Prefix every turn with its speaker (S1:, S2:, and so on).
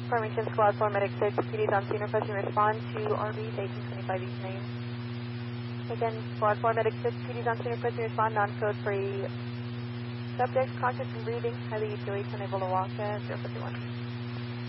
S1: Formation Squad 4 Medic 6, PD's on scene requesting response to RV 1825 East Main. Again, Squad 4 Medic 6, PD's on scene requesting respond, non-code free. Subject conscious and breathing, highly EQH, unable to walk at 051.